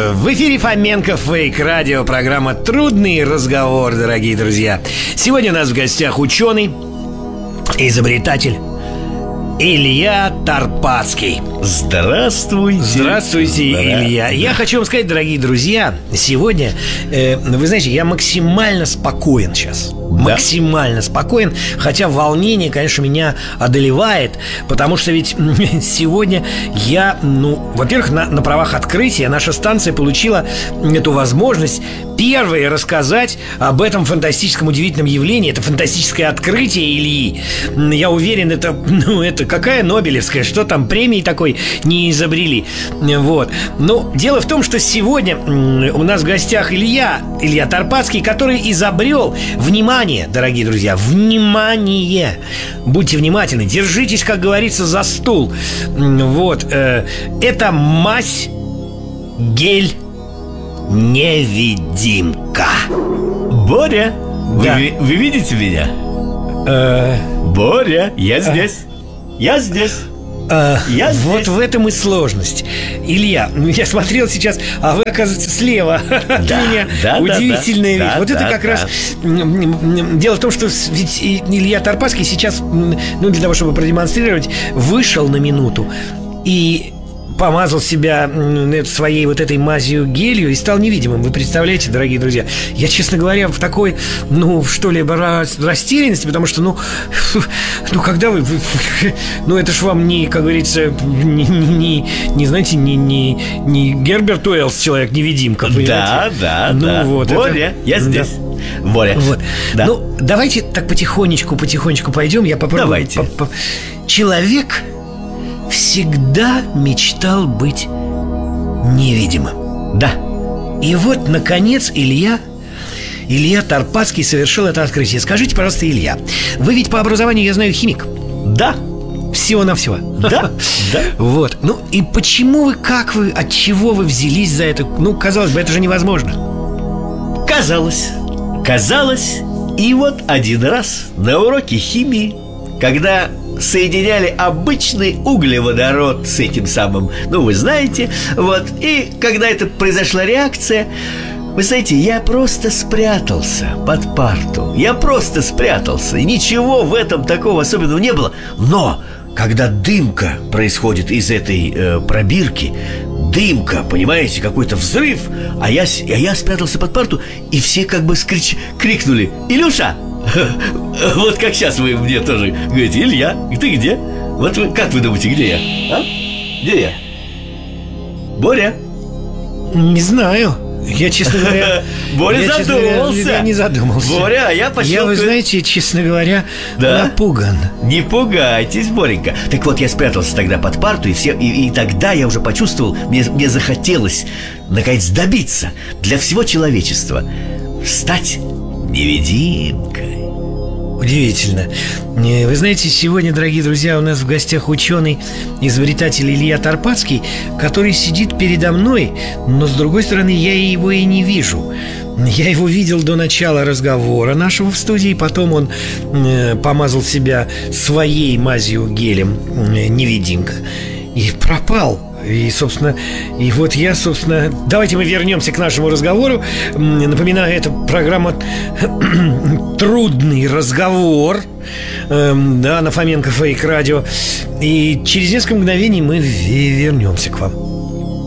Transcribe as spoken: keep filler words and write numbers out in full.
В эфире Фоменко Фейк Радио, программа «Трудный разговор», дорогие друзья. Сегодня у нас в гостях ученый, изобретатель Илья Тарпацкий. Здравствуйте. Здравствуйте, да, Илья. да. Я хочу вам сказать, дорогие друзья, сегодня, э, вы знаете, я максимально спокоен сейчас. Да? Максимально спокоен. Хотя волнение, конечно, меня одолевает. Потому что ведь сегодня я, ну, во-первых, на, на правах открытия наша станция получила эту возможность первой рассказать об этом фантастическом, удивительном явлении. Это фантастическое открытие Ильи. Я уверен, это, ну, это какая Нобелевская, что там, премии такой не изобрели. Вот. Но дело в том, что сегодня у нас в гостях Илья, Илья Тарпацкий, который изобрел, внимание, дорогие друзья, внимание! Будьте внимательны, держитесь, как говорится, за стул. Вот. Это мазь, гель, невидимка. Боря, Да. вы, вы видите меня? Э, Боря, я здесь. Я здесь. э, Я вот здесь. в этом и сложность. Илья, ну, я смотрел сейчас, а вы, оказывается, слева от Да, меня. да, да, Удивительная да, вещь. да, Вот это да, как да. раз м, м, м, дело в том, что с- ведь и- Илья Тарпацкий сейчас, м, ну, для того, чтобы продемонстрировать, вышел на минуту и помазал себя м, э, своей вот этой мазью гелью и стал невидимым. Вы представляете, дорогие друзья? Я, честно говоря, в такой, ну, что ли, рас- растерянности, потому что, ну, ну, когда вы, вы- ну, это ж вам не, как говорится, не, не, не, не, знаете, не, не, не Герберт Уэллс, человек-невидимка, понимаете? Да, да, Ну, да. вот, Боря, это- я да. здесь. Боря. Вот. Да. Ну, давайте так потихонечку, потихонечку пойдем. Я попробую. Давайте. по- по- Человек всегда мечтал быть невидимым. Да. И вот, наконец, Илья Илья Тарпацкий совершил это открытие. Скажите, пожалуйста, Илья, вы ведь по образованию, я знаю, химик. Да. Всего-навсего. Да. Да. Вот. Ну, и почему вы, как вы, от чего вы взялись за это? Ну, казалось бы, это же невозможно. Казалось. Казалось. И вот один раз на уроке химии, когда соединяли обычный углеводород с этим самым, ну, вы знаете, вот, и когда это произошла реакция, вы знаете, я просто спрятался под парту. Я просто спрятался. И ничего в этом такого особенного не было. Но когда дымка происходит из этой э, пробирки, дымка, понимаете, какой-то взрыв, а я, с- а я спрятался под парту, и все как бы скрич, крикнули: «Илюша!» Вот как сейчас вы мне тоже говорите: «Илья, ты где?» Вот вы, как вы думаете, где я? А? Где я? Боря? Не знаю. Я, честно говоря... Боря я, честно говоря, задумался. Я не задумался. Боря, а я пошел. Я, вы знаете, честно говоря, Да? напуган. Не пугайтесь, Боренька. Так вот, я спрятался тогда под парту, и, все, и, и тогда я уже почувствовал, мне, мне захотелось, наконец, добиться для всего человечества стать невидимкой. Удивительно. Не, Вы знаете, сегодня, дорогие друзья, у нас в гостях ученый, изобретатель Илья Тарпацкий, который сидит передо мной, но, с другой стороны, я его и не вижу. Я его видел до начала разговора нашего в студии, потом он э, помазал себя своей мазью гелем э, невидимка и пропал. И, собственно, и вот я, собственно... Давайте мы вернемся к нашему разговору. М, Напоминаю, это программа «Трудный разговор», эм, да, на Фоменко Фейк Радио. И через несколько мгновений мы ве- вернемся к вам.